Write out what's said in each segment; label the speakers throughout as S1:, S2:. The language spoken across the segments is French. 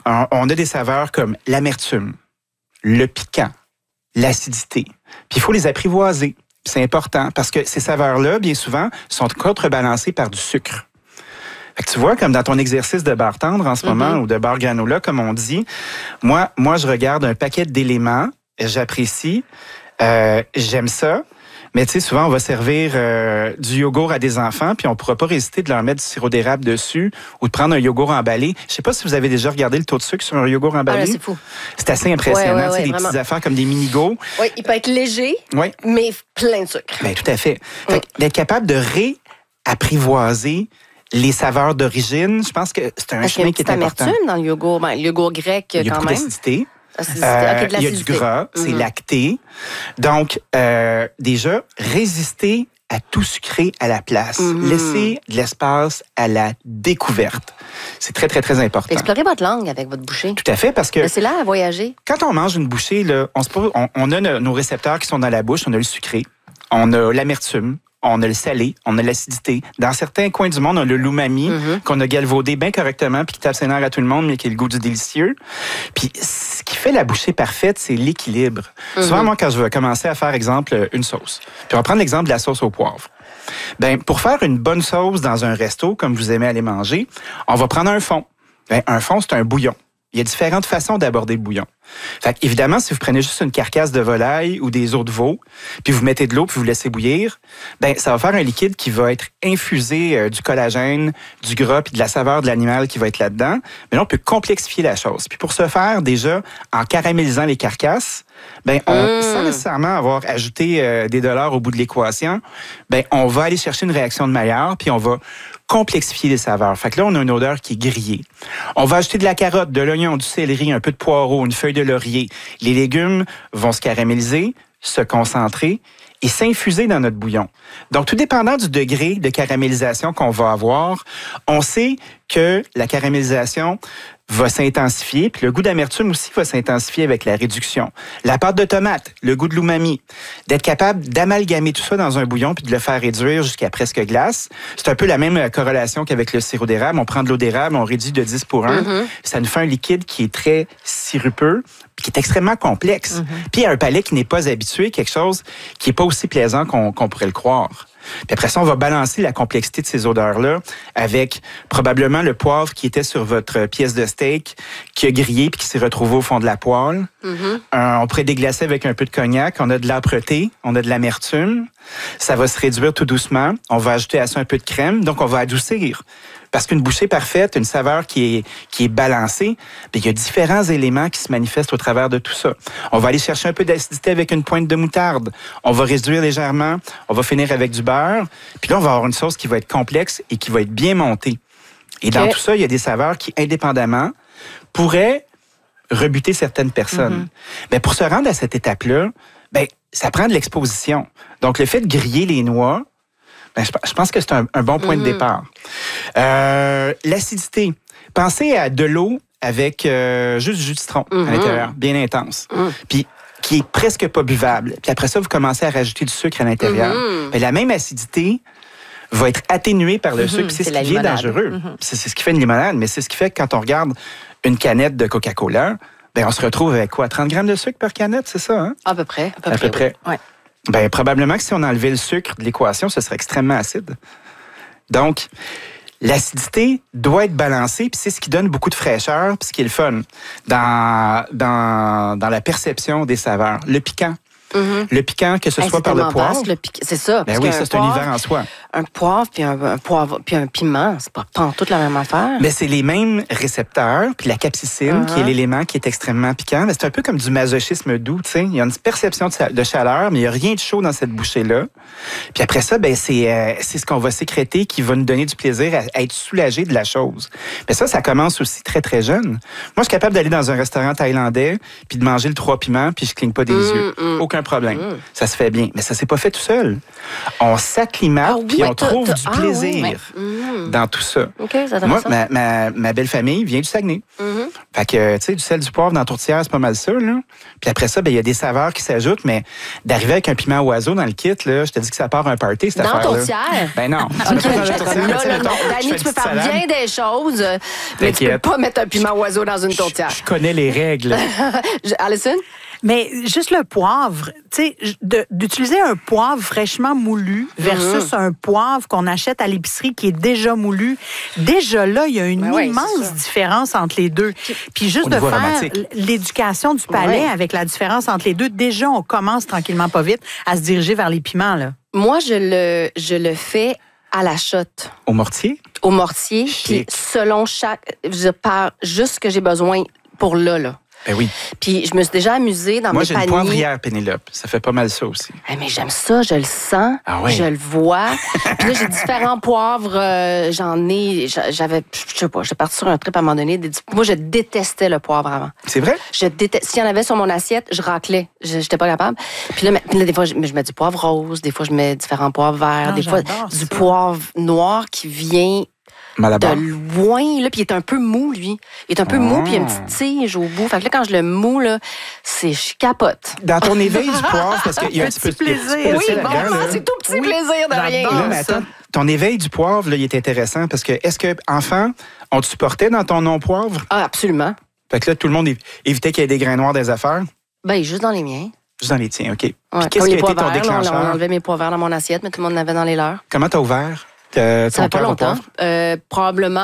S1: On a des saveurs comme l'amertume, le piquant, l'acidité. Puis il faut les apprivoiser. C'est important parce que ces saveurs-là, bien souvent, sont contrebalancées par du sucre. Fait que tu vois, comme dans ton exercice de bartendre en ce moment, ou de bar granola, comme on dit, moi, je regarde un paquet d'éléments, j'apprécie, j'aime ça. Mais tu sais, souvent, on va servir du yogourt à des enfants, puis on ne pourra pas résister de leur mettre du sirop d'érable dessus ou de prendre un yogourt emballé. Je ne sais pas si vous avez déjà regardé le taux de sucre sur un yogourt emballé.
S2: Ah là, c'est fou.
S1: C'est assez impressionnant.
S2: Ouais,
S1: des
S2: vraiment.
S1: petites affaires comme des mini-go.
S2: Oui, il peut être léger, mais plein de sucre.
S1: Bien, tout à fait. Fait d'être capable de réapprivoiser les saveurs d'origine, je pense que c'est un chemin qui est important.
S2: Parce qu'il y a une petite amertume dans le yogourt. Ben, le yogourt grec,
S1: il y a
S2: quand
S1: beaucoup
S2: même.
S1: d'acidité.
S2: Il
S1: y a du gras, c'est lacté. Donc, déjà, résister à tout sucré à la place. Laisser de l'espace à la découverte. C'est très, très, très important.
S2: Explorez votre langue avec votre bouchée.
S1: Tout à fait, parce que...
S2: Laissez-la à voyager.
S1: Quand on mange une bouchée, là, on a nos récepteurs qui sont dans la bouche. On a le sucré, on a l'amertume, on a le salé, on a l'acidité. Dans certains coins du monde, on a le l'umami qu'on a galvaudé bien correctement puis qui tape ses nerfs à tout le monde, mais qui a le goût du délicieux. Puis ce qui fait la bouchée parfaite, c'est l'équilibre. Souvent, moi, quand je vais commencer à faire, exemple, une sauce, puis on va prendre l'exemple de la sauce au poivre. Ben, pour faire une bonne sauce dans un resto, comme vous aimez aller manger, on va prendre un fond. Ben, un fond, c'est un bouillon. Il y a différentes façons d'aborder le bouillon. Fait évidemment, si vous prenez juste une carcasse de volaille ou des os de veau, puis vous mettez de l'eau puis vous laissez bouillir, ben ça va faire un liquide qui va être infusé du collagène, du gras puis de la saveur de l'animal qui va être là-dedans. Mais là, on peut complexifier la chose. Puis pour ce faire, déjà, en caramélisant les carcasses, ben sans nécessairement avoir ajouté des dollars au bout de l'équation, ben on va aller chercher une réaction de Maillard puis on va complexifier les saveurs. Fait que là, on a une odeur qui est grillée. On va ajouter de la carotte, de l'oignon, du céleri, un peu de poireau, une feuille de laurier. Les légumes vont se caraméliser, se concentrer et s'infuser dans notre bouillon. Donc, tout dépendant du degré de caramélisation qu'on va avoir, on sait que la caramélisation va s'intensifier, puis le goût d'amertume aussi va s'intensifier avec la réduction. La pâte de tomate, le goût de l'umami, d'être capable d'amalgamer tout ça dans un bouillon puis de le faire réduire jusqu'à presque glace. C'est un peu la même corrélation qu'avec le sirop d'érable. On prend de l'eau d'érable, on réduit de 10 pour 1. Ça nous fait un liquide qui est très sirupeux puis qui est extrêmement complexe. Puis un palais qui n'est pas habitué, quelque chose qui n'est pas aussi plaisant qu'on pourrait le croire. Puis après ça, on va balancer la complexité de ces odeurs-là avec probablement le poivre qui était sur votre pièce de steak, qui a grillé puis qui s'est retrouvé au fond de la poêle. On pourrait déglacer avec un peu de cognac. On a de l'âpreté, on a de l'amertume. Ça va se réduire tout doucement. On va ajouter à ça un peu de crème. Donc, on va adoucir. Parce qu'une bouchée parfaite, une saveur qui est balancée, bien, il y a différents éléments qui se manifestent au travers de tout ça. On va aller chercher un peu d'acidité avec une pointe de moutarde. On va réduire légèrement. On va finir avec du beurre. Puis là, on va avoir une sauce qui va être complexe et qui va être bien montée. Et dans tout ça, il y a des saveurs qui, indépendamment, pourraient rebuter certaines personnes. Mais pour se rendre à cette étape-là, bien, ça prend de l'exposition. Donc, le fait de griller les noix, ben, je pense que c'est un bon point de départ. L'acidité. Pensez à de l'eau avec juste du jus de citron à l'intérieur, bien intense. Puis qui est presque pas buvable. Puis après ça, vous commencez à rajouter du sucre à l'intérieur. Ben, la même acidité va être atténuée par le sucre. C'est ce qui est dangereux. C'est ce qui fait une limonade, mais c'est ce qui fait que quand on regarde une canette de Coca-Cola, ben, on se retrouve avec quoi? 30 grammes de sucre par canette, c'est ça? Hein?
S2: À peu près.
S1: À peu près.
S2: Ouais.
S1: Ben, probablement que si on enlevait le sucre de l'équation, ce serait extrêmement acide. Donc, l'acidité doit être balancée, puis c'est ce qui donne beaucoup de fraîcheur, puis ce qui est le fun dans la perception des saveurs. Le piquant. Le piquant, que ce soit par le poivre.
S2: C'est ça.
S1: Ben oui, ça, c'est un univers en soi.
S2: Un poivre puis un poivre puis un piment, c'est pas toute la même affaire.
S1: Mais c'est les mêmes récepteurs, puis la capsicine, qui est l'élément qui est extrêmement piquant. Mais c'est un peu comme du masochisme doux, tu sais. Il y a une perception de chaleur, mais il n'y a rien de chaud dans cette bouchée-là. Puis après ça, ben c'est ce qu'on va sécréter qui va nous donner du plaisir à être soulagé de la chose. Mais ça commence aussi très, très jeune. Moi, je suis capable d'aller dans un restaurant thaïlandais puis de manger le 3 piments, puis je cligne pas des yeux. Aucun problème. Ça se fait bien. Mais ça s'est pas fait tout seul. On s'acclimate, puis on trouve du plaisir dans tout ça.
S2: OK, c'est
S1: moi,
S2: intéressant.
S1: ma belle famille vient du Saguenay. Fait que, tu sais, du sel, du poivre dans la tourtière, c'est pas mal ça, là. Puis après ça, il y a des saveurs qui s'ajoutent, mais d'arriver avec un piment oiseau dans le kit, là, je te dis que ça part un party, cette affaire-là.
S2: Dans la tourtière?
S1: Ben non.
S2: OK, Dani, tu peux faire bien des choses, mais tu peux pas mettre un piment oiseau dans une tourtière.
S1: Je connais les règles.
S2: Alison?
S3: Mais juste le poivre, tu sais, d'utiliser un poivre fraîchement moulu versus un poivre qu'on achète à l'épicerie qui est déjà moulu, déjà là, il y a une immense différence entre les deux. Puis juste de faire l'éducation du palais avec la différence entre les deux, déjà, on commence tranquillement pas vite à se diriger vers les piments, là.
S2: Moi, je le fais à la shot.
S1: Au mortier?
S2: Au mortier. Puis selon je pars juste ce que j'ai besoin pour là.
S1: Ben oui.
S2: Puis je me suis déjà amusée dans mes paniers. Moi, j'ai une
S1: poivrière, Pénélope. Ça fait pas mal ça aussi.
S2: Mais j'aime ça, je le sens, je le vois. Puis là, j'ai différents poivres. J'avais, je sais pas, j'étais partie sur un trip à un moment donné. Moi, je détestais le poivre avant.
S1: C'est vrai?
S2: S'il y en avait sur mon assiette, je raclais. J'étais pas capable. Puis là, des fois, je mets du poivre rose, des fois, je mets différents poivres verts, des fois, du poivre noir qui vient...
S1: Malabar.
S2: De loin, là, puis il est un peu mou, lui. Il est un peu mou, puis il y a une petite tige au bout. Fait que là, quand je le mou, là, je capote.
S1: Dans ton éveil du poivre, parce qu'il y a un petit peu de
S3: plaisir.
S2: Oui, c'est tout petit plaisir de rien.
S1: Là, mais attends, ton éveil du poivre, là, il est intéressant, parce que est-ce que, enfant, on te supportait dans ton non-poivre?
S2: Ah, absolument.
S1: Fait que là, tout le monde évitait qu'il y ait des grains noirs des affaires?
S2: Ben, juste dans les miens.
S1: Juste dans les tiens, OK. Puis
S2: Ouais,
S1: qu'est-ce qui a été ton
S2: on
S1: déclencheur?
S2: enlevait mes poivres dans mon assiette, mais tout le monde en avait dans les leurs.
S1: Comment t'as ouvert?
S2: Ça fait pas longtemps. Probablement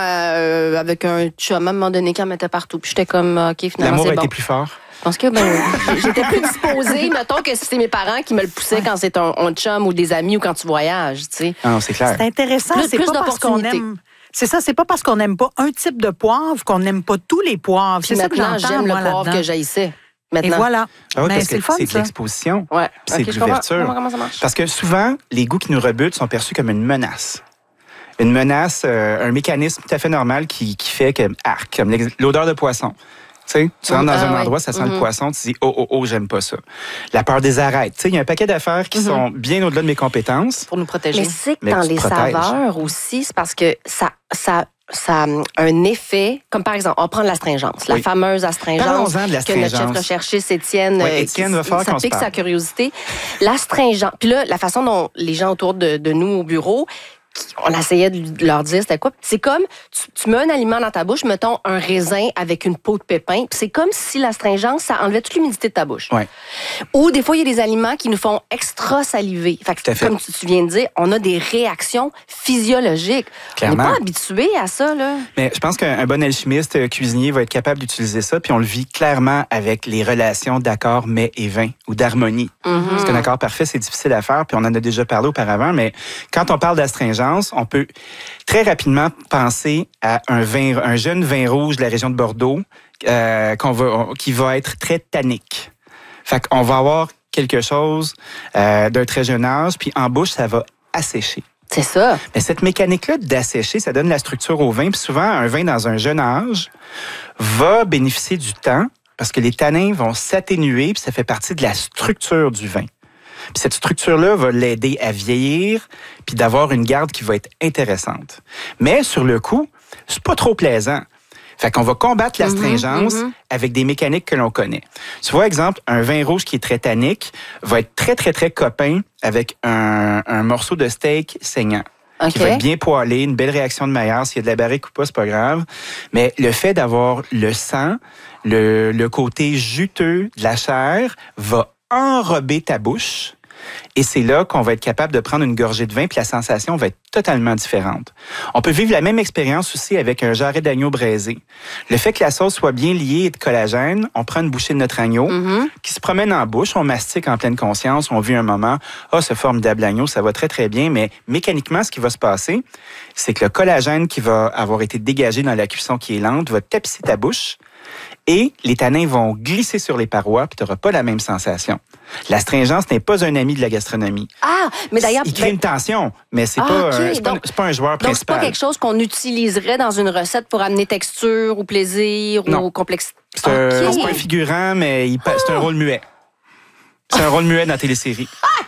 S2: avec un chum à un moment donné qui en mettait partout. Puis j'étais comme, OK, finalement,
S1: l'amour
S2: c'est
S1: a
S2: bon.
S1: été plus fort?
S2: Je pense que j'étais plus disposée. Mettons que c'était mes parents qui me le poussaient quand c'est un chum ou des amis ou quand tu voyages, tu sais.
S1: Ah non, c'est clair.
S3: C'est intéressant. C'est pas parce qu'on aime... C'est ça, c'est pas parce qu'on n'aime pas un type de poivre qu'on n'aime pas tous les poivres.
S2: Puis maintenant, j'aime le poivre que j'haïssais. Maintenant.
S3: Et voilà.
S1: Ah oui, parce
S3: c'est
S1: que c'est de l'exposition.
S2: Ouais.
S1: C'est de l'ouverture.
S2: Comment ça marche?
S1: Parce que souvent, les goûts qui nous rebutent sont perçus comme une menace. Une menace, un mécanisme tout à fait normal qui fait que, comme l'odeur de poisson. Tu sais, tu rentres dans un endroit, ça sent le poisson, tu dis « Oh, j'aime pas ça ». La peur des arêtes. Tu sais, il y a un paquet d'affaires qui sont bien au-delà de mes compétences.
S2: Pour nous protéger. Mais c'est que dans les saveurs aussi, c'est parce que ça a un effet, comme par exemple, on va prendre l'astringence, la fameuse astringence que notre chef recherchiste Étienne, ça pique sa curiosité. L'astringence, puis là, la façon dont les gens autour de nous au bureau, on essayait de leur dire c'était quoi. C'est comme, tu mets un aliment dans ta bouche, mettons un raisin avec une peau de pépin, puis c'est comme si l'astringence, ça enlevait toute l'humidité de ta bouche.
S1: Ouais.
S2: Ou des fois, il y a des aliments qui nous font extra saliver. Fait que, comme tu viens de dire, on a des réactions physiologiques.
S1: Clairement.
S2: On n'est pas habitué à ça, là.
S1: Mais je pense qu'un bon alchimiste, cuisinier, va être capable d'utiliser ça, puis on le vit clairement avec les relations d'accord, mets et vin, ou d'harmonie. Parce qu'un accord parfait, c'est difficile à faire, puis on en a déjà parlé auparavant, mais quand on parle d'astringence, on peut très rapidement penser à un jeune vin rouge de la région de Bordeaux qui va être très tannique. Fait qu'on va avoir quelque chose d'un très jeune âge, puis en bouche, ça va assécher.
S2: C'est ça.
S1: Mais cette mécanique-là d'assécher, ça donne la structure au vin. Puis souvent, un vin dans un jeune âge va bénéficier du temps parce que les tanins vont s'atténuer, puis ça fait partie de la structure du vin. Puis cette structure-là va l'aider à vieillir puis d'avoir une garde qui va être intéressante. Mais sur le coup, c'est pas trop plaisant. Fait qu'on va combattre l'astringence avec des mécaniques que l'on connaît. Tu vois, exemple, un vin rouge qui est très tannique va être très, très, très copain avec un morceau de steak saignant. Okay. Qui va être bien poêlé, une belle réaction de Maillard. S'il y a de la barrique ou pas, c'est pas grave. Mais le fait d'avoir le sang, le côté juteux de la chair va enrober ta bouche. Et c'est là qu'on va être capable de prendre une gorgée de vin, puis la sensation va être totalement différente. On peut vivre la même expérience aussi avec un jarret d'agneau braisé. Le fait que la sauce soit bien liée et de collagène, on prend une bouchée de notre agneau qui se promène en bouche, on mastique en pleine conscience, on vit un moment, ce formidable agneau, ça va très, très bien, mais mécaniquement, ce qui va se passer, c'est que le collagène qui va avoir été dégagé dans la cuisson qui est lente va tapisser ta bouche, et les tanins vont glisser sur les parois, puis tu n'auras pas la même sensation. L'astringence n'est pas un ami de la gastronomie.
S2: Ah, mais d'ailleurs...
S1: Il crée une tension, mais c'est pas un joueur principal.
S2: Donc, c'est pas quelque chose qu'on utiliserait dans une recette pour amener texture ou plaisir ou complexité?
S1: C'est pas un figurant, mais c'est un rôle muet. C'est un rôle muet dans la télésérie.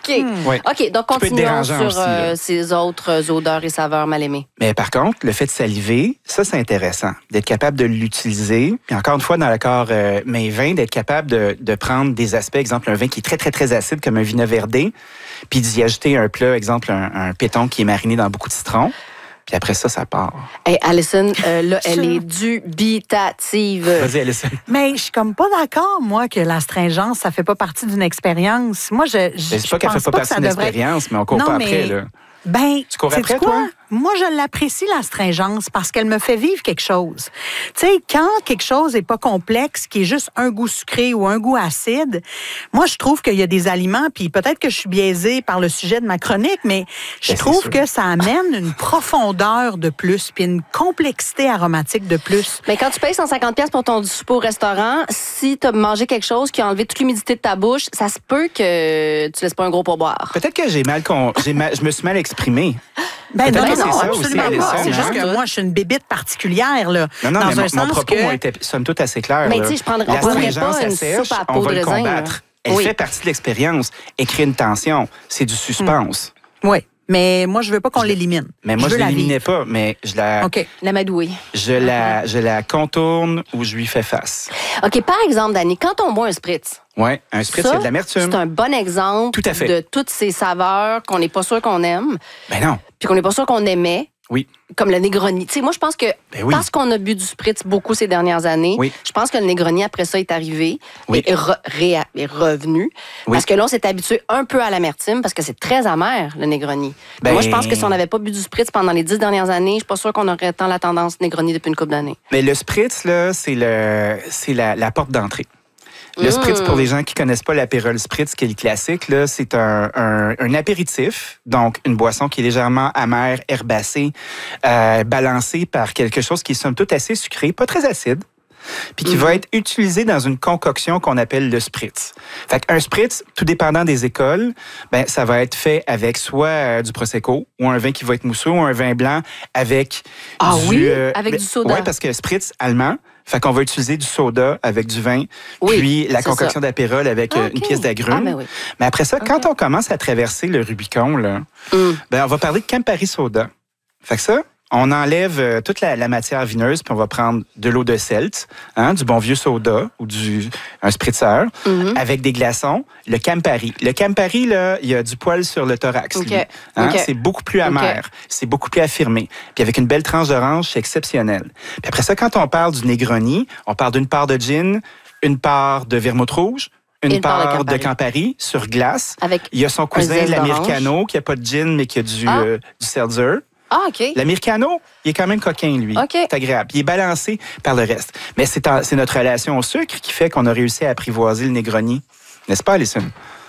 S2: OK.
S1: Ouais.
S2: OK, donc continuons sur ces autres odeurs et saveurs mal aimées.
S1: Mais par contre, le fait de saliver, ça, c'est intéressant. D'être capable de l'utiliser. Puis encore une fois, dans l'accord mes vins, d'être capable de prendre des aspects, exemple, un vin qui est très, très, très acide, comme un vino verdé, puis d'y ajouter un plat, exemple, un péton qui est mariné dans beaucoup de citron. Puis après ça, ça part.
S2: Hey, Alison, là, elle est dubitative.
S1: Vas-y, Alison.
S3: Mais je suis comme pas d'accord, moi, que l'astringence, ça fait pas partie d'une expérience. Moi, je
S1: c'est pas qu'elle fait pas partie d'une expérience, mais on court pas après, là.
S3: Ben,
S1: tu cours après, toi?
S3: Moi, je l'apprécie, l'astringence, parce qu'elle me fait vivre quelque chose. Tu sais, quand quelque chose n'est pas complexe, qui est juste un goût sucré ou un goût acide, moi, je trouve qu'il y a des aliments, puis peut-être que je suis biaisée par le sujet de ma chronique, mais je trouve que ça amène une profondeur de plus, puis une complexité aromatique de plus.
S2: Mais quand tu payes 150$ pour ton souper au restaurant, si tu as mangé quelque chose qui a enlevé toute l'humidité de ta bouche, ça se peut que tu laisses pas un gros pourboire.
S1: Peut-être que je me suis mal exprimé.
S3: Ben non, absolument pas. C'est juste que moi, je suis une bébite particulière, là.
S1: Non, dans mais mon propos était, somme toute, assez clair.
S2: Mais tu sais, on prendrait pas une soupe à peau de raisin. On va le combattre.
S1: Elle fait partie de l'expérience. Elle crée une tension. C'est du suspense.
S3: Oui. Mais moi, je veux pas qu'on l'élimine.
S1: Mais moi, je l'éliminais pas, mais je la...
S2: OK, l'amadouille.
S1: Je la contourne ou je lui fais face.
S2: OK, par exemple, Dani, quand on boit un spritz...
S1: Oui, un spritz, c'est de l'amertume.
S2: C'est un bon exemple de toutes ces saveurs qu'on n'est pas sûr qu'on aime.
S1: Ben non.
S2: Puis qu'on n'est pas sûr qu'on aimait.
S1: Oui.
S2: Comme le Negroni. Tu sais, moi, je pense que parce qu'on a bu du spritz beaucoup ces dernières années, je pense que le Negroni, après ça, est arrivé et est revenu. Parce que là, on s'est habitué un peu à l'amertume parce que c'est très amer, le Negroni. Moi, je pense que si on n'avait pas bu du spritz pendant les 10 dernières années, je suis pas sûre qu'on aurait tant la tendance Negroni depuis une couple d'années.
S1: Mais le spritz, là, c'est la porte d'entrée. Le spritz, pour les gens qui connaissent pas l'apérol spritz, qui est le classique, là, c'est un apéritif, donc une boisson qui est légèrement amère, herbacée, balancée par quelque chose qui est somme toute assez sucré, pas très acide, puis qui va être utilisé dans une concoction qu'on appelle le spritz. Fait qu'un spritz, tout dépendant des écoles, ben ça va être fait avec soit du prosecco ou un vin qui va être mousseux ou un vin blanc avec
S2: avec du soda.
S1: Oui, parce que spritz allemand. Fait qu'on va utiliser du soda avec du vin, puis la concoction d'apérol avec une pièce d'agrumes. Mais après ça, quand on commence à traverser le Rubicon, là, ben on va parler de Campari soda. Fait que ça, on enlève toute la matière vineuse, puis on va prendre de l'eau de Celt, du bon vieux soda ou un spritzer, avec des glaçons, le Campari. Le Campari, là, il y a du poil sur le thorax. C'est beaucoup plus amer, c'est beaucoup plus affirmé. Puis avec une belle tranche d'orange, c'est exceptionnel. Puis après ça, quand on parle du Negroni, on parle d'une part de gin, une part de vermouth rouge, une part de Campari sur glace. Il y a son cousin, l'Americano, qui n'a pas de gin, mais qui a du seltzer.
S2: Ah, OK.
S1: L'Americano, il est quand même coquin, lui. C'est agréable. Il est balancé par le reste. Mais c'est notre relation au sucre qui fait qu'on a réussi à apprivoiser le Negroni. N'est-ce pas, Alison?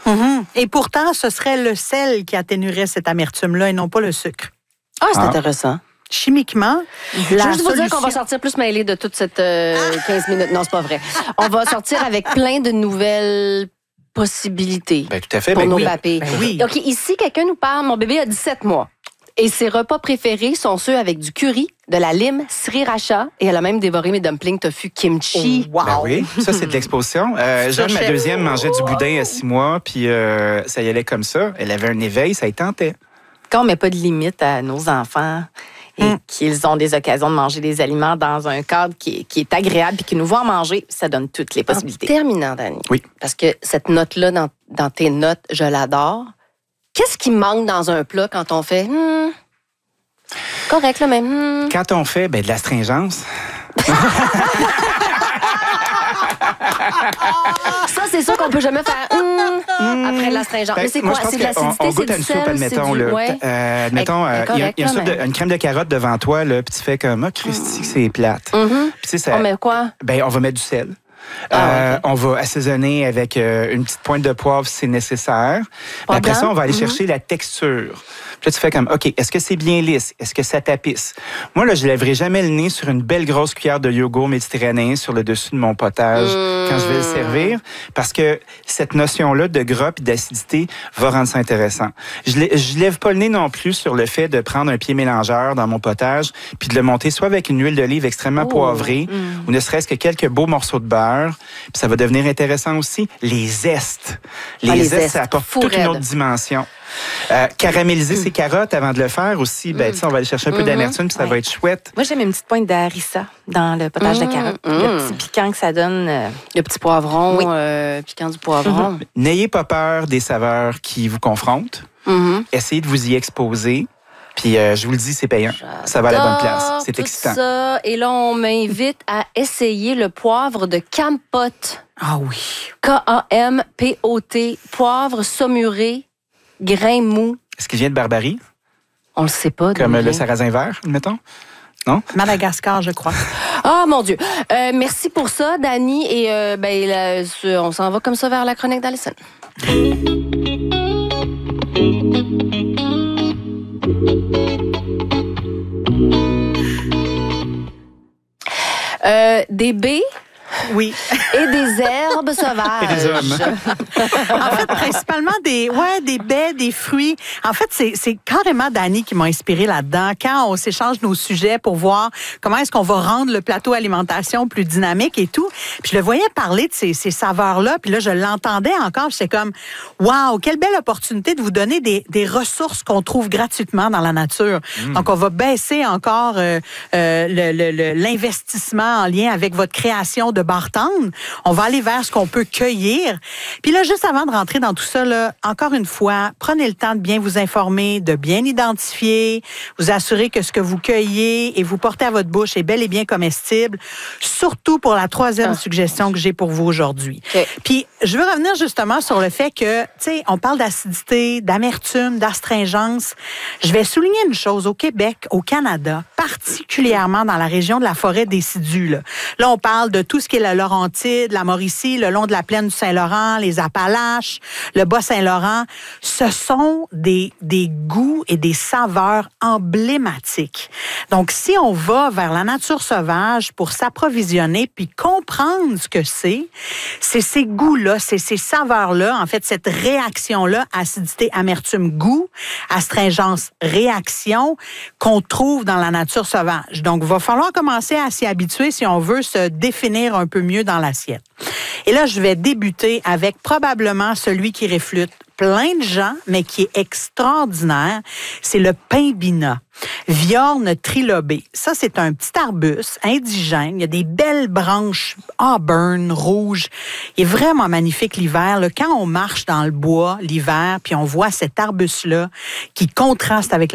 S3: Et pourtant, ce serait le sel qui atténuerait cette amertume-là et non pas le sucre.
S2: Ah, c'est intéressant.
S3: Chimiquement,
S2: je veux juste vous dire qu'on va sortir plus mêlés de toute cette 15 minutes. Non, c'est pas vrai. On va sortir avec plein de nouvelles possibilités
S1: tout à fait,
S2: pour nos papés. OK, ici, quelqu'un nous parle. Mon bébé a 17 mois. Et ses repas préférés sont ceux avec du curry, de la lime, sriracha, et elle a même dévoré mes dumplings tofu kimchi.
S3: Wow.
S1: Ben oui, ça, c'est de l'exposition. Jeanne, ma deuxième, mangeait du boudin à 6 mois, puis ça y allait comme ça. Elle avait un éveil, ça y tentait.
S4: Quand on met pas de limite à nos enfants et qu'ils ont des occasions de manger des aliments dans un cadre qui est agréable et qui nous voit en manger, ça donne toutes les possibilités.
S2: En terminant, Dani, parce que cette note-là, dans tes notes, je l'adore. Qu'est-ce qui manque dans un plat quand on fait correct, là, même.
S1: Quand on fait de l'astringence.
S2: Ça, c'est sûr qu'on peut jamais faire après l'astringence. Mais c'est quoi? C'est de l'acidité, c'est du sel,
S1: admettons, il y a une crème de carotte devant toi, là, puis tu fais comme, Christy, c'est plate.
S2: Puis on met quoi?
S1: On va mettre du sel. On va assaisonner avec une petite pointe de poivre si c'est nécessaire. Après ça, on va aller chercher la texture. Puis là, tu fais comme, OK, est-ce que c'est bien lisse? Est-ce que ça tapisse? Moi, là, je lèverai jamais le nez sur une belle grosse cuillère de yogourt méditerranéen sur le dessus de mon potage quand je vais le servir, parce que cette notion-là de gras et d'acidité va rendre ça intéressant. Je lève pas le nez non plus sur le fait de prendre un pied mélangeur dans mon potage puis de le monter soit avec une huile d'olive extrêmement poivrée ou ne serait-ce que quelques beaux morceaux de beurre saveurs. Puis ça va devenir intéressant aussi. Les zestes. Les zestes, ça apporte toute une autre dimension. Caraméliser ses carottes avant de le faire aussi, on va aller chercher un peu d'amertume, puis ça va être chouette.
S4: Moi, j'aime une petite pointe de harissa dans le potage de carottes. Le petit piquant que ça donne.
S2: Le petit poivron, piquant du poivron.
S1: N'ayez pas peur des saveurs qui vous confrontent. Essayez de vous y exposer. Puis je vous le dis, c'est payant. Ça va à la bonne place. C'est excitant.
S2: Ça. Et là, on m'invite à essayer le poivre de Campote.
S3: Ah oui.
S2: K-A-M-P-O-T. Poivre saumuré, grain mou.
S1: Est-ce qu'il vient de Barbarie?
S2: On le sait pas.
S1: Comme le sarrasin vert, mettons? Non?
S3: Madagascar, je crois.
S2: Ah, mon Dieu. Merci pour ça, Dani. Et on s'en va comme ça vers la chronique d'Alison. Des baies.
S3: Oui.
S2: Et des herbes sauvages.
S1: Et des hommes.
S3: En fait, principalement des baies, des fruits. En fait, c'est carrément Dani qui m'a inspiré là-dedans. Quand on s'échange nos sujets pour voir comment est-ce qu'on va rendre le plateau alimentation plus dynamique et tout. Puis je le voyais parler de ces saveurs-là. Puis là, je l'entendais encore. J'étais comme, wow, quelle belle opportunité de vous donner des ressources qu'on trouve gratuitement dans la nature. Donc, on va baisser encore l'investissement en lien avec votre création de bartende. On va aller vers ce qu'on peut cueillir. Puis là, juste avant de rentrer dans tout ça, là, encore une fois, prenez le temps de bien vous informer, de bien identifier, vous assurer que ce que vous cueillez et vous portez à votre bouche est bel et bien comestible, surtout pour la troisième suggestion que j'ai pour vous aujourd'hui. Okay. Puis, je veux revenir justement sur le fait que, tu sais, on parle d'acidité, d'amertume, d'astringence. Je vais souligner une chose. Au Québec, au Canada, particulièrement dans la région de la forêt décidue, là on parle de tout ce qui est la Laurentide, la Mauricie, le long de la plaine du Saint-Laurent, les Appalaches, le Bas-Saint-Laurent. Ce sont des goûts et des saveurs emblématiques. Donc, si on va vers la nature sauvage pour s'approvisionner puis comprendre ce que c'est ces goûts-là, c'est ces saveurs-là, en fait, cette réaction-là, acidité, amertume, goût, astringence, réaction, qu'on trouve dans la nature sauvage. Donc, il va falloir commencer à s'y habituer si on veut se définir un peu mieux dans l'assiette. Et là, je vais débuter avec probablement celui qui réfute plein de gens, mais qui est extraordinaire, c'est le pimbina. Viorne trilobée. Ça, c'est un petit arbuste indigène. Il y a des belles branches auburn, rouges. Il est vraiment magnifique l'hiver. Quand on marche dans le bois l'hiver, puis on voit cet arbuste-là qui contraste avec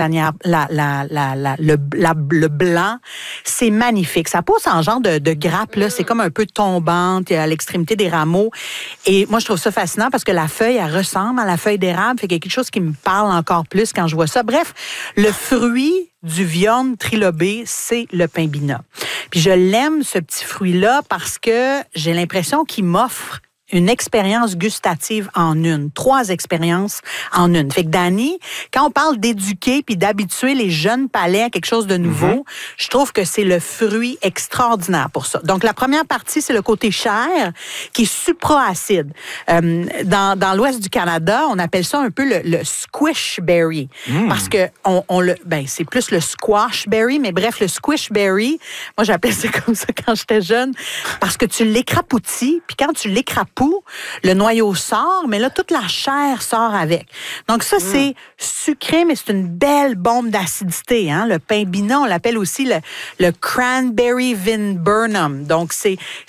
S3: le blanc, c'est magnifique. Ça pousse en genre de grappe, là. C'est comme un peu tombante à l'extrémité des rameaux. Et moi, je trouve ça fascinant parce que la feuille, elle ressemble à la feuille d'érable. Fait qu'il y a quelque chose qui me parle encore plus quand je vois ça. Bref, le fruit du viorne trilobé, c'est le pimbina. Puis je l'aime, ce petit fruit-là, parce que j'ai l'impression qu'il m'offre une expérience gustative en une. 3 expériences en une. Fait que Dani, quand on parle d'éduquer puis d'habituer les jeunes palais à quelque chose de nouveau, je trouve que c'est le fruit extraordinaire pour ça. Donc, la première partie, c'est le côté chair qui est supraacide. Dans l'ouest du Canada, on appelle ça un peu le squishberry. Parce que c'est plus le squashberry, mais bref, le squishberry, moi, j'appelais ça comme ça quand j'étais jeune, parce que tu l'écrapoutis, puis quand tu l'écrapoutis, le noyau sort, mais là, toute la chair sort avec. Donc ça, c'est sucré, mais c'est une belle bombe d'acidité. Hein? Le pimbina, on l'appelle aussi le cranberry viburnum. Donc, ça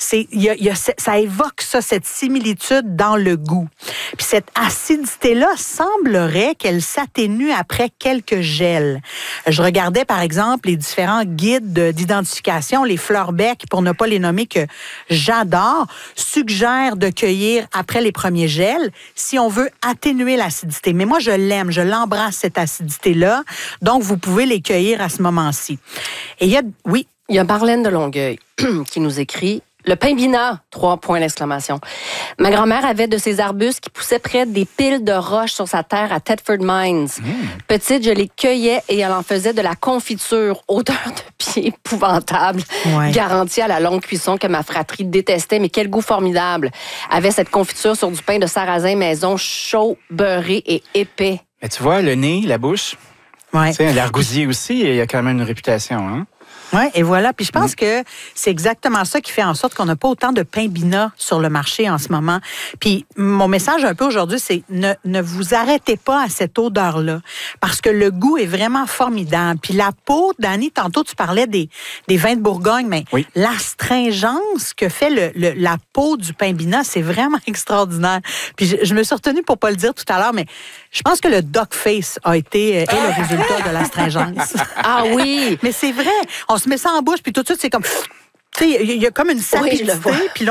S3: évoque ça, cette similitude dans le goût. Puis cette acidité-là semblerait qu'elle s'atténue après quelques gels. Je regardais, par exemple, les différents guides d'identification, les Fleurbeck, pour ne pas les nommer, que j'adore, suggèrent de cueillir après les premiers gels si on veut atténuer l'acidité. Mais moi, je l'aime, je l'embrasse, cette acidité-là. Donc, vous pouvez les cueillir à ce moment-ci. Et il y a
S2: Marlène de Longueuil qui nous écrit « Le pimbina !» 3 points d'exclamation. Ma grand-mère avait de ces arbustes qui poussaient près des piles de roches sur sa terre à Thetford Mines. Petite, je les cueillais et elle en faisait de la confiture, odeur de pied épouvantable, garantie à la longue cuisson que ma fratrie détestait, mais quel goût formidable. Avait cette confiture sur du pain de sarrasin maison, chaud, beurré et épais.
S1: Mais tu vois, le nez, la bouche, l'argousier aussi, il y a quand même une réputation, hein?
S3: Oui, et voilà. Puis je pense que c'est exactement ça qui fait en sorte qu'on n'a pas autant de Paimbina sur le marché en ce moment. Puis mon message un peu aujourd'hui, c'est ne vous arrêtez pas à cette odeur-là, parce que le goût est vraiment formidable. Puis la peau, Dani, tantôt tu parlais des vins de Bourgogne, mais l'astringence que fait la peau du Paimbina, c'est vraiment extraordinaire. Puis je me suis retenue pour pas le dire tout à l'heure, mais je pense que le Duck Face a été le résultat de l'astringence.
S2: Ah oui!
S3: Mais c'est vrai. On se met ça en bouche, puis tout de suite, c'est comme... Tu sais, il y a comme une sapidité, puis là,